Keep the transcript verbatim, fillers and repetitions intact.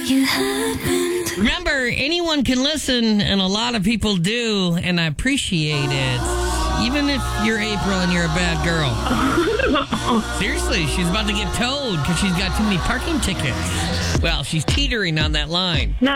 You happened. Remember, anyone can listen, and a lot of people do, and I appreciate it. Even if you're April and you're a bad girl. Seriously, she's about to get towed because she's got too many parking tickets. Well, she's teetering on that line. No,